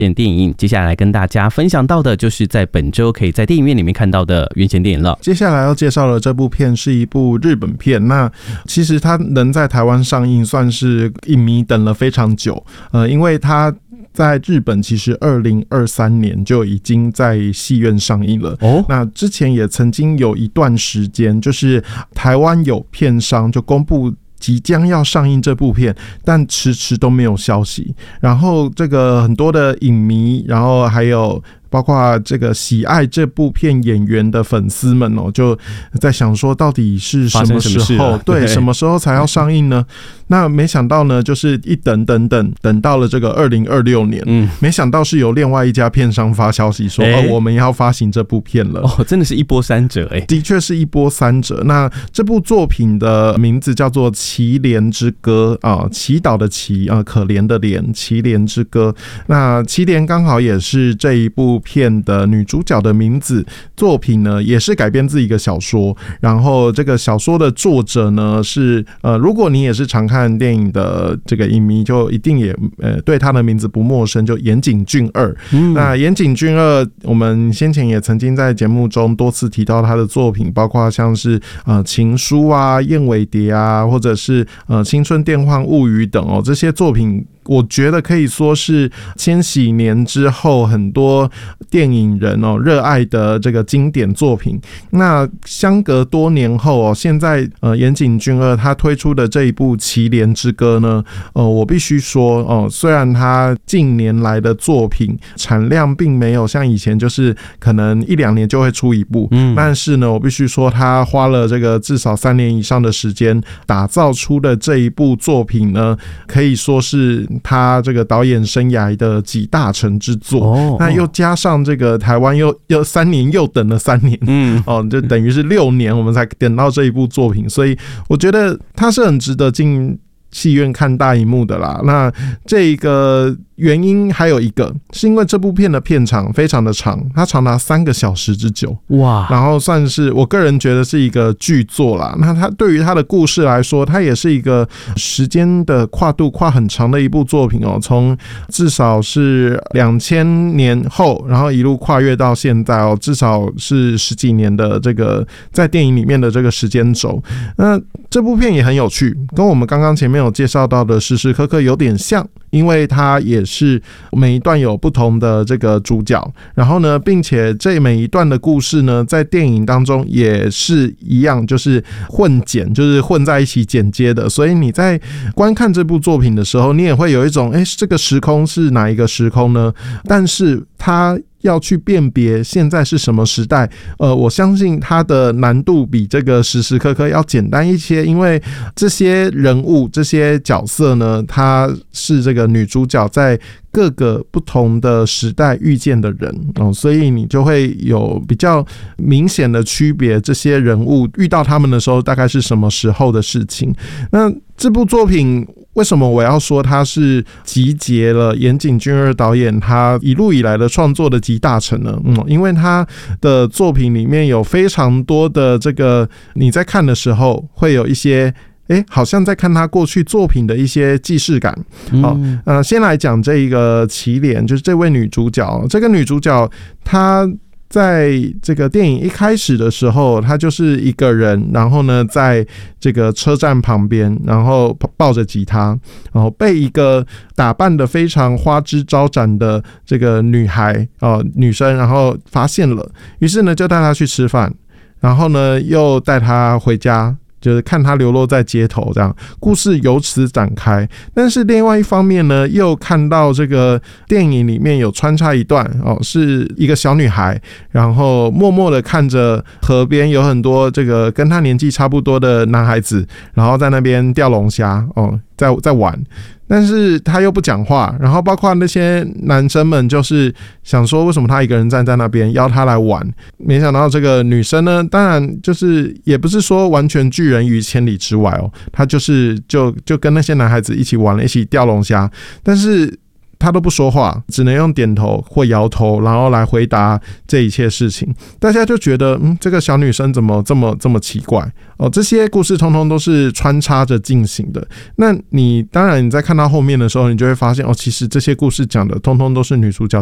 电影。接下来跟大家分享到的就是在本周可以在电影院里面看到的院线电影了。 接下来要介绍的这部片是一部日本片，那其实它能在台湾上映算是影迷等了非常久，因为它在日本其实2023年就已经在戏院上映了。那之前也曾经有一段时间，就是台湾有片商就公布即将要上映这部片，但迟迟都没有消息。然后这个很多的影迷，然后还有包括这个喜爱这部片演员的粉丝们就在想说，到底是什么时候？对，什么时候才要上映呢？那没想到呢，就是一等到了这个2026年，没想到是由另外一家片商发消息说，我们要发行这部片了。 真的是一波三折的确是一波三折。那这部作品的名字叫做《祈怜之歌》祈祷的祈可怜的怜，祈怜之歌。那祈怜刚好也是这一部片的女主角的名字。作品呢也是改编自一个小说，然后这个小说的作者呢是如果你也是常看电影的这个影迷，就一定也对他的名字不陌生，就岩井俊二。那岩井俊二，我们先前也曾经在节目中多次提到他的作品，包括像是情书啊、燕尾蝶啊，或者是青春电幻物语等这些作品。我觉得可以说是千禧年之后很多电影人热爱的这个经典作品。那相隔多年后现在岩井俊二他推出的这一部《祈怜之歌》呢，我必须说虽然他近年来的作品产量并没有像以前就是可能1-2年就会出一部，但是呢，我必须说他花了这个至少3年以上的时间打造出的这一部作品呢，可以说是他这个导演生涯的集大成之作。那又加上这个台湾又3年又等了3年，就等于是6年我们才等到这一部作品，所以我觉得他是很值得进戏院看大荧幕的啦。那这个原因还有一个，是因为这部片的片长非常的长，它长达3个小时之久，哇！然后算是我个人觉得是一个巨作啦。那它对于它的故事来说，它也是一个时间的跨度跨很长的一部作品从至少是2000年后，然后一路跨越到现在至少是10几年的这个在电影里面的这个时间轴。那这部片也很有趣，跟我们刚刚前面有介绍到的时时刻刻有点像，因为它也是每一段有不同的这个主角，然后呢，并且这每一段的故事呢，在电影当中也是一样，就是混剪，就是混在一起剪接的。所以你在观看这部作品的时候，你也会有一种，这个时空是哪一个时空呢？但是它要去辨别现在是什么时代，我相信它的难度比这个时时刻刻要简单一些，因为这些人物、这些角色呢，他是这个女主角在各个不同的时代遇见的人所以你就会有比较明显的区别，这些人物遇到他们的时候大概是什么时候的事情。那这部作品为什么我要说它是集结了岩井俊二导演他一路以来的创作的集大成呢？因为他的作品里面有非常多的这个你在看的时候会有一些好像在看他过去作品的一些既视感。先来讲这一个祈怜，就是这位女主角。这个女主角她在这个电影一开始的时候，她就是一个人，然后呢，在这个车站旁边，然后抱着吉他，然后被一个打扮得非常花枝招展的这个女生，然后发现了，于是呢就带她去吃饭，然后呢又带她回家。就是看他流落在街头，这样故事由此展开。但是另外一方面呢，又看到这个电影里面有穿插一段是一个小女孩，然后默默的看着河边有很多这个跟她年纪差不多的男孩子，然后在那边钓龙虾在玩。但是他又不讲话，然后包括那些男生们就是想说为什么他一个人站在那边邀他来玩，没想到这个女生呢，当然就是也不是说完全拒人于千里之外他就是就跟那些男孩子一起玩了，一起钓龙虾，但是她都不说话，只能用点头或摇头，然后来回答这一切事情。大家就觉得，这个小女生怎么这么奇怪哦？这些故事通通都是穿插着进行的。那当然你在看到后面的时候，你就会发现其实这些故事讲的通通都是女主角